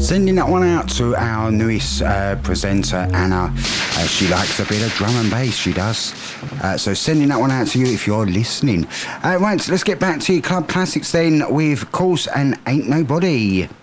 Sending that one out to our newest presenter, Anna. She likes a bit of drum and bass, she does. So sending that one out to you if you're listening. Right, let's get back to your club classics then with Course and Ain't Nobody.